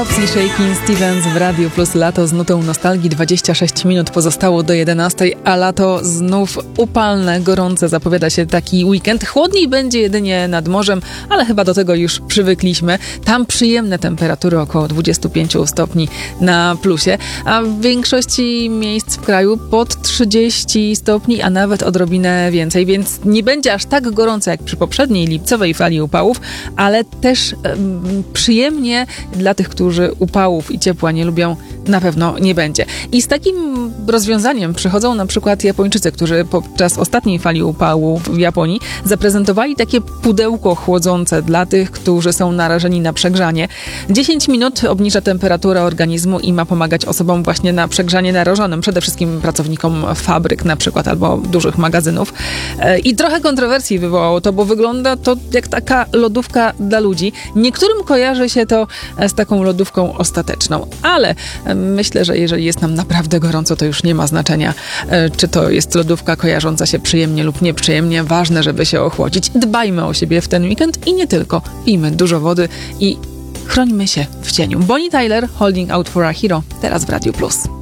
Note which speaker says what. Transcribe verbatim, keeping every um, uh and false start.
Speaker 1: Opcji Shakin' Stevens w Radiu Plus. Lato z nutą nostalgii. dwadzieścia sześć minut pozostało do jedenastej, a lato znów upalne, gorące. Zapowiada się taki weekend. Chłodniej będzie jedynie nad morzem, ale chyba do tego już przywykliśmy. Tam przyjemne temperatury około dwadzieścia pięć stopni na plusie, a w większości miejsc w kraju pod trzydzieści stopni, a nawet odrobinę więcej, więc nie będzie aż tak gorąco jak przy poprzedniej lipcowej fali upałów, ale też um, przyjemnie dla tych, którzy upałów i ciepła nie lubią, na pewno nie będzie. I z takim rozwiązaniem przychodzą na przykład Japończycy, którzy podczas ostatniej fali upałów w Japonii zaprezentowali takie pudełko chłodzące dla tych, którzy są narażeni na przegrzanie. dziesięć minut obniża temperaturę organizmu i ma pomagać osobom właśnie na przegrzanie narażonym, przede wszystkim pracownikom fabryk na przykład albo dużych magazynów. I trochę kontrowersji wywołało to, bo wygląda to jak taka lodówka dla ludzi. Niektórym kojarzy się to z taką lodówką ostateczną, ale myślę, że jeżeli jest nam naprawdę gorąco, to już nie ma znaczenia, czy to jest lodówka kojarząca się przyjemnie lub nieprzyjemnie. Ważne, żeby się ochłodzić. Dbajmy o siebie w ten weekend i nie tylko. Pijmy dużo wody i chrońmy się w cieniu. Bonnie Tyler, Holding Out for a Hero, teraz w Radiu Plus.